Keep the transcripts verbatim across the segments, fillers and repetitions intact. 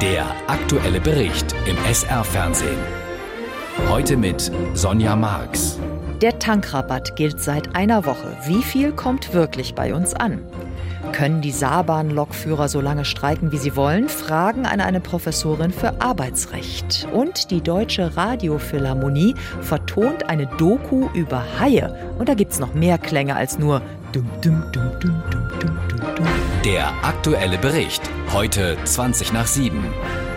Der aktuelle Bericht im S R-Fernsehen. Heute mit Sonja Marx. Der Tankrabatt gilt seit einer Woche. Wie viel kommt wirklich bei uns an? Können die Saarbahn-Lokführer so lange streiken, wie sie wollen? Fragen an eine Professorin für Arbeitsrecht. Und die Deutsche Radiophilharmonie vertont eine Doku über Haie. Und da gibt's noch mehr Klänge als nur dum dum dum dum dum dum dum dum. Der aktuelle Bericht. Heute zwanzig nach sieben.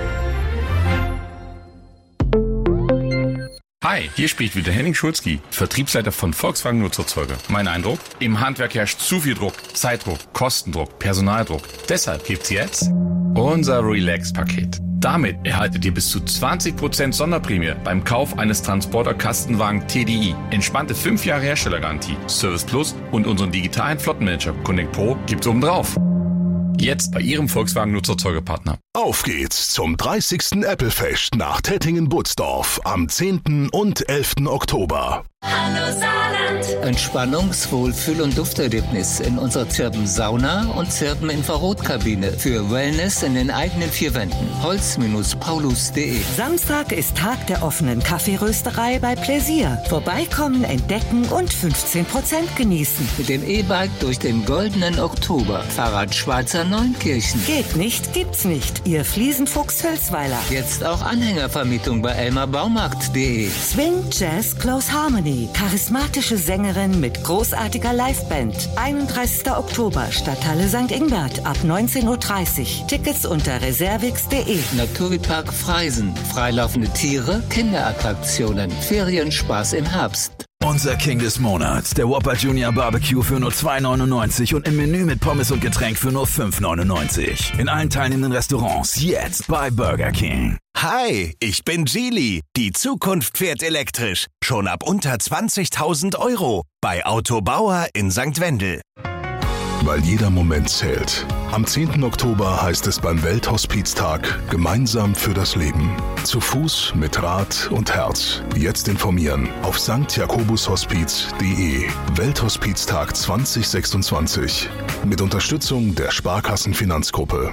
Hi, hier spricht wieder Henning Schulzki, Vertriebsleiter von Volkswagen Nutzerzeuger. Mein Eindruck? Im Handwerk herrscht zu viel Druck, Zeitdruck, Kostendruck, Personaldruck. Deshalb gibt's jetzt unser Relax-Paket. Damit erhaltet ihr bis zu zwanzig Prozent Sonderprämie beim Kauf eines Transporter-Kastenwagen T D I. Entspannte fünf Jahre Herstellergarantie, Service Plus und unseren digitalen Flottenmanager Connect Pro gibt's obendrauf. Jetzt bei Ihrem Volkswagen Nutzerzeugerpartner. Auf geht's zum dreißigsten Apple-Fest nach Tettingen-Butzdorf am zehnten und elften Oktober. Hallo Saarland! Entspannungs-, Wohlfühl- und Dufterlebnis in unserer Zirpen-Sauna und Zirpen-Infrarotkabine für Wellness in den eigenen vier Wänden. Holz Paulus punkt de. Samstag ist Tag der offenen Kaffeerösterei bei Pläsier. Vorbeikommen, entdecken und fünfzehn Prozent genießen. Mit dem E-Bike durch den goldenen Oktober. Fahrrad Schweizer Neunkirchen. Geht nicht, gibt's nicht. Ihr Fliesenfuchs Hölzweiler. Jetzt auch Anhängervermietung bei elmar baumarkt punkt de. Swing, Jazz, Close Harmony. Charismatische Sängerin mit großartiger Liveband. einunddreißigsten Oktober, Stadthalle Sankt Ingbert ab neunzehn Uhr dreißig. Tickets unter reservix punkt de. Naturpark Freisen. Freilaufende Tiere, Kinderattraktionen, Ferienspaß im Herbst. Unser King des Monats, der Whopper Junior Barbecue für nur zwei neunundneunzig und im Menü mit Pommes und Getränk für nur fünf neunundneunzig. In allen teilnehmenden Restaurants jetzt bei Burger King. Hi, ich bin Geely. Die Zukunft fährt elektrisch. Schon ab unter zwanzigtausend Euro. Bei Autobauer in Sankt Wendel. Weil jeder Moment zählt. Am zehnten Oktober heißt es beim Welthospiztag Gemeinsam für das Leben. Zu Fuß, mit Rad und Herz. Jetzt informieren auf sankt jakobus hospiz punkt de. Welthospiztag zwanzig sechsundzwanzig. Mit Unterstützung der Sparkassenfinanzgruppe.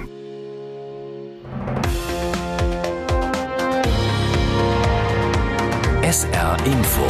S R Info.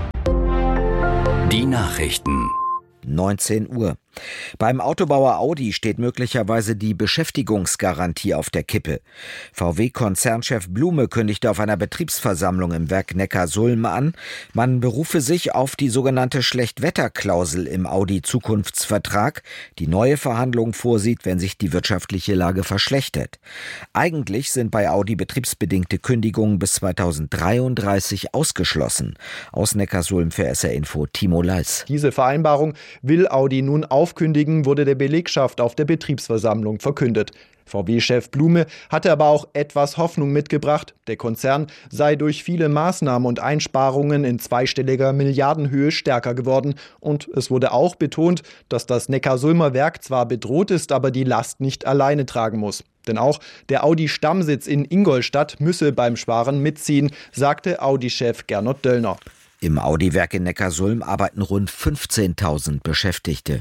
Die Nachrichten. neunzehn Uhr. Beim Autobauer Audi steht möglicherweise die Beschäftigungsgarantie auf der Kippe. V W-Konzernchef Blume kündigte auf einer Betriebsversammlung im Werk Neckarsulm an, man berufe sich auf die sogenannte Schlechtwetterklausel im Audi-Zukunftsvertrag, die neue Verhandlungen vorsieht, wenn sich die wirtschaftliche Lage verschlechtert. Eigentlich sind bei Audi betriebsbedingte Kündigungen bis zweitausenddreiunddreißig ausgeschlossen. Aus Neckarsulm für S R Info Timo Leis. Diese Vereinbarung will Audi nun aufkündigen, wurde der Belegschaft auf der Betriebsversammlung verkündet. V W-Chef Blume hatte aber auch etwas Hoffnung mitgebracht. Der Konzern sei durch viele Maßnahmen und Einsparungen in zweistelliger Milliardenhöhe stärker geworden. Und es wurde auch betont, dass das Neckarsulmer Werk zwar bedroht ist, aber die Last nicht alleine tragen muss. Denn auch der Audi-Stammsitz in Ingolstadt müsse beim Sparen mitziehen, sagte Audi-Chef Gernot Döllner. Im Audi-Werk in Neckarsulm arbeiten rund fünfzehntausend Beschäftigte.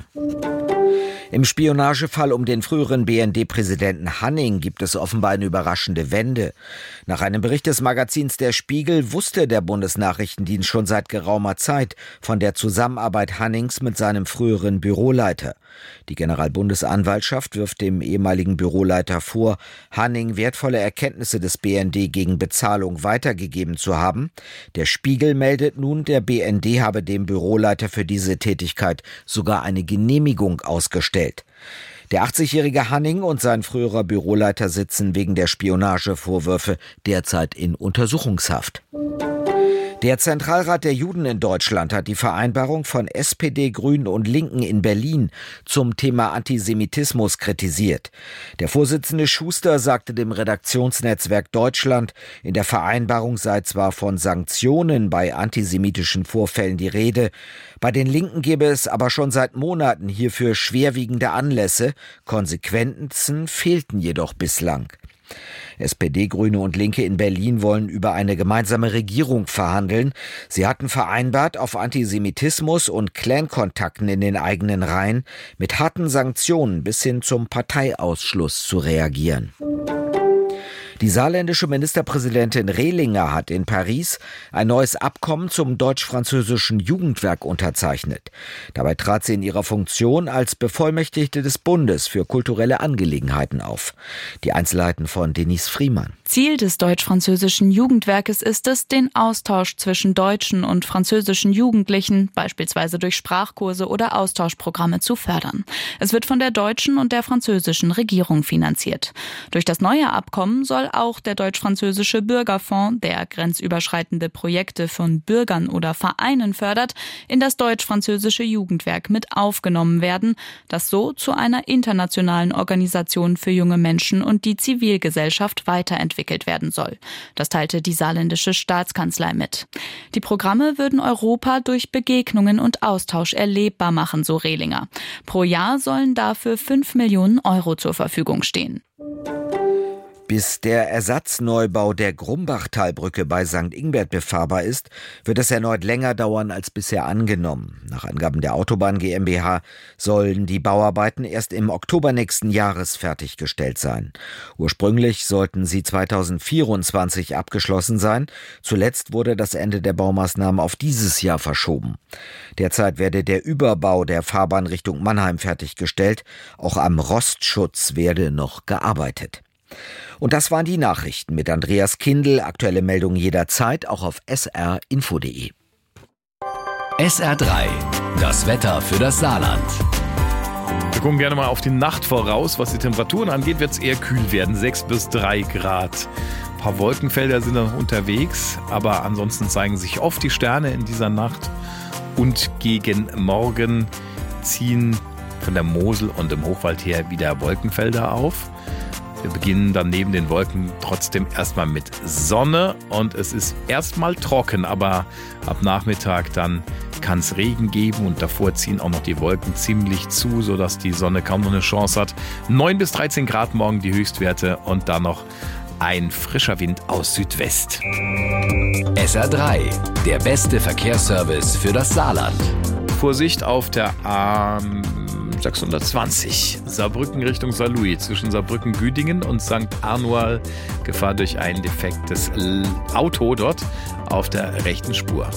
Im Spionagefall um den früheren B N D-Präsidenten Hanning gibt es offenbar eine überraschende Wende. Nach einem Bericht des Magazins Der Spiegel wusste der Bundesnachrichtendienst schon seit geraumer Zeit von der Zusammenarbeit Hannings mit seinem früheren Büroleiter. Die Generalbundesanwaltschaft wirft dem ehemaligen Büroleiter vor, Hanning wertvolle Erkenntnisse des B N D gegen Bezahlung weitergegeben zu haben. Der Spiegel meldet nun, der B N D habe dem Büroleiter für diese Tätigkeit sogar eine Genehmigung ausgestellt. Der achtzigjährige Hanning und sein früherer Büroleiter sitzen wegen der Spionagevorwürfe derzeit in Untersuchungshaft. Der Zentralrat der Juden in Deutschland hat die Vereinbarung von S P D, Grünen und Linken in Berlin zum Thema Antisemitismus kritisiert. Der Vorsitzende Schuster sagte dem Redaktionsnetzwerk Deutschland, in der Vereinbarung sei zwar von Sanktionen bei antisemitischen Vorfällen die Rede, bei den Linken gebe es aber schon seit Monaten hierfür schwerwiegende Anlässe, Konsequenzen fehlten jedoch bislang. S P D, Grüne und Linke in Berlin wollen über eine gemeinsame Regierung verhandeln. Sie hatten vereinbart, auf Antisemitismus und Clan-Kontakten in den eigenen Reihen mit harten Sanktionen bis hin zum Parteiausschluss zu reagieren. Die saarländische Ministerpräsidentin Rehlinger hat in Paris ein neues Abkommen zum deutsch-französischen Jugendwerk unterzeichnet. Dabei trat sie in ihrer Funktion als Bevollmächtigte des Bundes für kulturelle Angelegenheiten auf. Die Einzelheiten von Denise Friemann. Ziel des deutsch-französischen Jugendwerkes ist es, den Austausch zwischen deutschen und französischen Jugendlichen, beispielsweise durch Sprachkurse oder Austauschprogramme, zu fördern. Es wird von der deutschen und der französischen Regierung finanziert. Durch das neue Abkommen soll auch der deutsch-französische Bürgerfonds, der grenzüberschreitende Projekte von Bürgern oder Vereinen fördert, in das deutsch-französische Jugendwerk mit aufgenommen werden, das so zu einer internationalen Organisation für junge Menschen und die Zivilgesellschaft weiterentwickelt werden soll. Das teilte die saarländische Staatskanzlei mit. Die Programme würden Europa durch Begegnungen und Austausch erlebbar machen, so Rehlinger. Pro Jahr sollen dafür fünf Millionen Euro zur Verfügung stehen. Bis der Ersatzneubau der Grumbachtalbrücke bei Sankt Ingbert befahrbar ist, wird es erneut länger dauern als bisher angenommen. Nach Angaben der Autobahn GmbH sollen die Bauarbeiten erst im Oktober nächsten Jahres fertiggestellt sein. Ursprünglich sollten sie zweitausendvierundzwanzig abgeschlossen sein. Zuletzt wurde das Ende der Baumaßnahmen auf dieses Jahr verschoben. Derzeit werde der Überbau der Fahrbahn Richtung Mannheim fertiggestellt. Auch am Rostschutz werde noch gearbeitet. Und das waren die Nachrichten mit Andreas Kindl. Aktuelle Meldungen jederzeit, auch auf s r info punkt d e. S R drei, das Wetter für das Saarland. Wir gucken gerne mal auf die Nacht voraus. Was die Temperaturen angeht, wird es eher kühl werden, sechs bis drei Grad. Ein paar Wolkenfelder sind noch unterwegs, aber ansonsten zeigen sich oft die Sterne in dieser Nacht. Und gegen Morgen ziehen von der Mosel und dem Hochwald her wieder Wolkenfelder auf. Wir beginnen dann neben den Wolken trotzdem erstmal mit Sonne und es ist erstmal trocken, aber ab Nachmittag dann kann es Regen geben und davor ziehen auch noch die Wolken ziemlich zu, sodass die Sonne kaum noch eine Chance hat. neun bis dreizehn Grad morgen die Höchstwerte und dann noch ein frischer Wind aus Südwest. S R drei, der beste Verkehrsservice für das Saarland. Vorsicht auf der A sechshundertzwanzig, Saarbrücken Richtung Saarlouis, zwischen Saarbrücken-Güdingen und Sankt Arnoal, Gefahr durch ein defektes Auto dort auf der rechten Spur.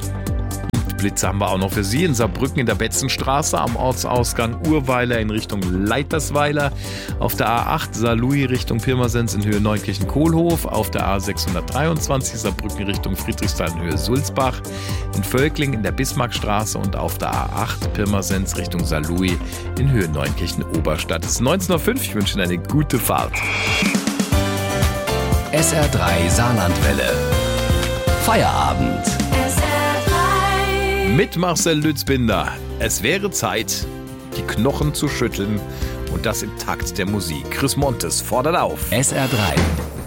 Blitze haben wir auch noch für Sie in Saarbrücken in der Betzenstraße am Ortsausgang Urweiler in Richtung Leitersweiler, auf der A acht Saarlouis Richtung Pirmasens in Höhe Neunkirchen-Kohlhof, auf der A sechshundertdreiundzwanzig Saarbrücken Richtung Friedrichsthal in Höhe Sulzbach, in Völkling in der Bismarckstraße und auf der A acht Pirmasens Richtung Saarlouis in Höhe Neunkirchen-Oberstadt. Es ist neunzehn Uhr fünf, ich wünsche Ihnen eine gute Fahrt. S R drei Saarlandwelle. Feierabend. Mit Marcel Lützbinder. Es wäre Zeit, die Knochen zu schütteln und das im Takt der Musik. Chris Montes fordert auf. S R drei.